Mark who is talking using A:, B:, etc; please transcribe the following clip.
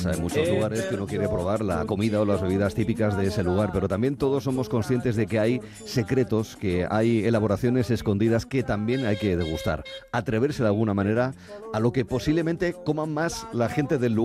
A: Hay muchos lugares que uno quiere probar la comida o las bebidas típicas de ese lugar, pero también todos somos conscientes de que hay secretos, que hay elaboraciones escondidas que también hay que degustar. Atreverse de alguna manera a lo que posiblemente coman más la gente del lugar.